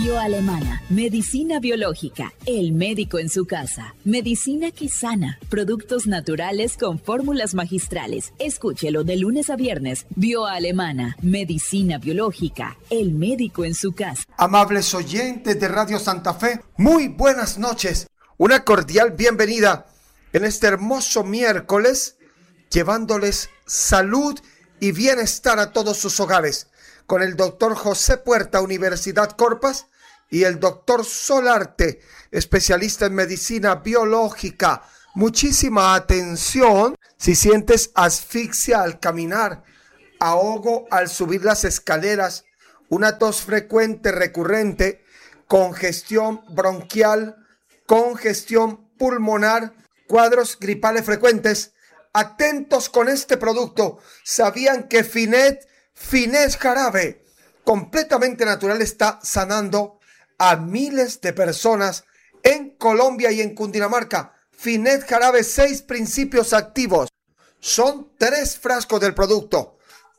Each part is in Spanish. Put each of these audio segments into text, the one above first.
Bioalemana, medicina biológica, el médico en su casa. Medicina que sana, productos naturales con fórmulas magistrales. Escúchelo de lunes a viernes. Bioalemana, medicina biológica, el médico en su casa. Amables oyentes de Radio Santa Fe, muy buenas noches. Una cordial bienvenida en este hermoso miércoles, llevándoles salud y bienestar a todos sus hogares, con el doctor José Puerta, Universidad Corpas, y el doctor Solarte, especialista en medicina biológica. Muchísima atención si sientes asfixia al caminar, ahogo al subir las escaleras, una tos frecuente recurrente, congestión bronquial, congestión pulmonar, cuadros gripales frecuentes. Atentos con este producto. ¿Sabían que Finet Jarabe, completamente natural, está sanando a miles de personas en Colombia y en Cundinamarca? Finet Jarabe, 6 principios activos. Son 3 frascos del producto,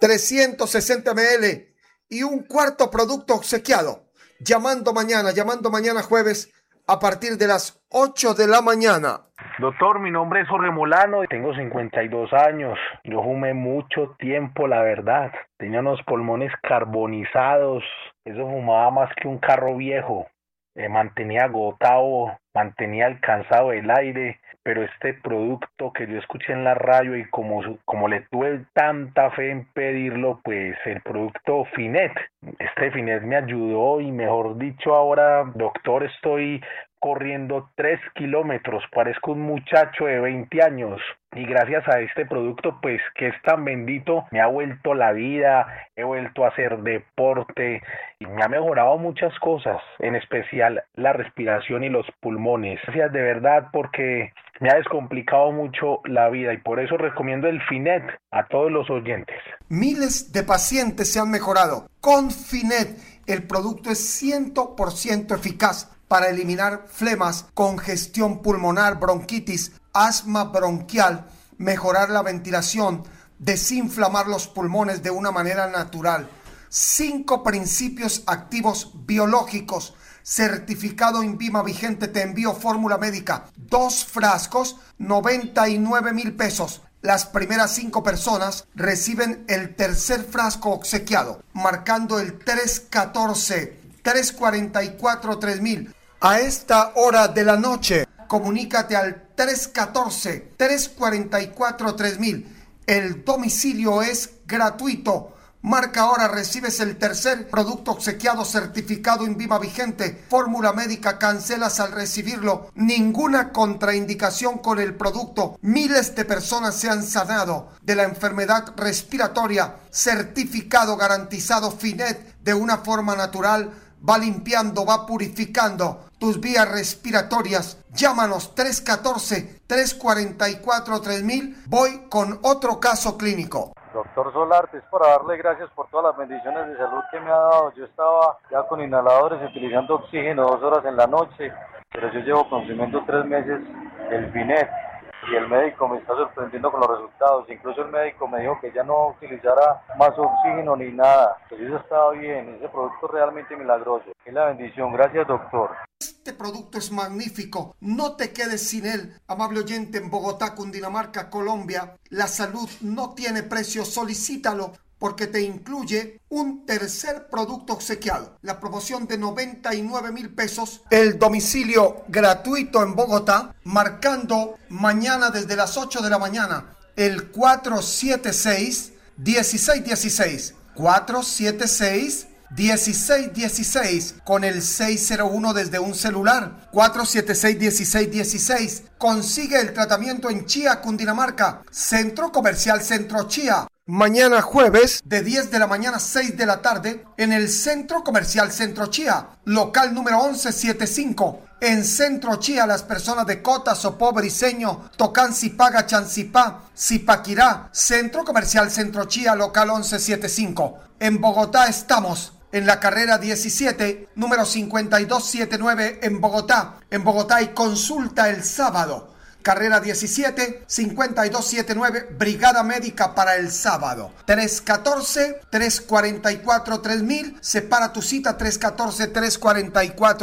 360 ml y un cuarto producto obsequiado. Llamando mañana jueves a partir de las 8 de la mañana. Doctor, mi nombre es Jorge Molano, tengo 52 años. Yo fumé mucho tiempo, la verdad. Tenía unos pulmones carbonizados. Eso fumaba más que un carro viejo. Mantenía agotado, mantenía alcanzado el aire. Pero este producto que yo escuché en la radio y como le tuve tanta fe en pedirlo, pues el producto Finet. Este Finet me ayudó y, mejor dicho, ahora, doctor, estoy corriendo 3 kilómetros, parezco un muchacho de 20 años y gracias a este producto, pues que es tan bendito, me ha vuelto la vida, he vuelto a hacer deporte y me ha mejorado muchas cosas, en especial la respiración y los pulmones. Gracias de verdad, porque me ha descomplicado mucho la vida y por eso recomiendo el Finet a todos los oyentes. Miles de pacientes se han mejorado con Finet. El producto es 100% eficaz para eliminar flemas, congestión pulmonar, bronquitis, asma bronquial, mejorar la ventilación, desinflamar los pulmones de una manera natural. 5 principios activos biológicos, certificado INVIMA vigente. Te envío fórmula médica, 2 frascos, 99,000 pesos. Las primeras 5 personas reciben el tercer frasco obsequiado, marcando el 314-344-3000. A esta hora de la noche, comunícate al 314-344-3000. El domicilio es gratuito. Marca ahora, recibes el tercer producto obsequiado, certificado INVIMA vigente, fórmula médica, cancelas al recibirlo. Ninguna contraindicación con el producto. Miles de personas se han sanado de la enfermedad respiratoria. Certificado garantizado Finet de una forma natural. Va limpiando, va purificando tus vías respiratorias. Llámanos 314-344-3000. Voy con otro caso clínico. Doctor Solarte, es para darle gracias por todas las bendiciones de salud que me ha dado. Yo estaba ya con inhaladores, utilizando oxígeno 2 horas en la noche, pero yo llevo consumiendo 3 meses el Finet y el médico me está sorprendiendo con los resultados. Incluso el médico me dijo que ya no utilizara más oxígeno ni nada, que yo estaba bien. Ese producto es realmente milagroso. Es la bendición. Gracias, doctor. Este producto es magnífico, no te quedes sin él. Amable oyente, en Bogotá, Cundinamarca, Colombia, la salud no tiene precio. Solicítalo porque te incluye un tercer producto obsequiado. La promoción de 99,000 pesos. El domicilio gratuito en Bogotá, marcando mañana desde las 8 de la mañana el 476-1616. 476-1616 con el 601 desde un celular. 476-1616. Consigue el tratamiento en Chía, Cundinamarca. Centro Comercial Centro Chía. Mañana jueves de 10 de la mañana a 6 de la tarde en el Centro Comercial Centro Chía, local número 1175. En Centro Chía, las personas de Cota, Sopó, Briceño, Tocán, Zipaga, Chancipá, Zipaquirá. Centro Comercial Centro Chía, local 1175. En Bogotá estamos en la carrera 17, número 5279 en Bogotá. En Bogotá hay consulta el sábado carrera 17, 5279, Brigada Médica para el sábado. 314-344-3000, separa tu cita, 314-344